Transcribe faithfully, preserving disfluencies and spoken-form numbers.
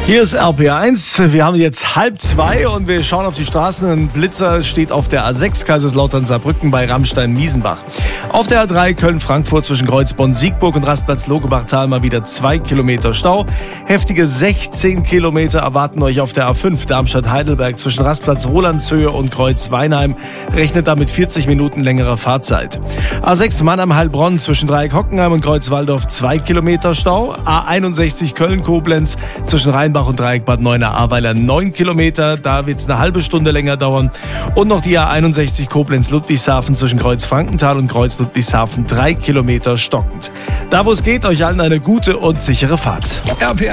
Hier ist R P eins. Wir haben jetzt halb zwei und wir schauen auf die Straßen. Ein Blitzer steht auf der A sechs Kaiserslautern-Saarbrücken bei Rammstein-Miesenbach. Auf der A drei Köln-Frankfurt zwischen Kreuzbonn-Siegburg und Rastplatz-Logebachtal mal wieder zwei Kilometer Stau. Heftige sechzehn Kilometer erwarten euch auf der A fünf Darmstadt-Heidelberg zwischen Rastplatz Rolandshöhe und Kreuz-Weinheim. Rechnet damit vierzig Minuten längerer Fahrzeit. A sechs Mannheim-Heilbronn zwischen Dreieck-Hockenheim und Kreuz-Waldorf zwei Kilometer Stau. A einundsechzig Köln-Koblenz zwischen Rheinbach und Dreieck Bad Neuenahr-Ahrweiler neun Kilometer. Da wird es eine halbe Stunde länger dauern. Und noch die A einundsechzig Koblenz-Ludwigshafen zwischen Kreuz-Frankenthal und Kreuz-Ludwigshafen drei Kilometer stockend. Da wo es geht, euch allen eine gute und sichere Fahrt. R P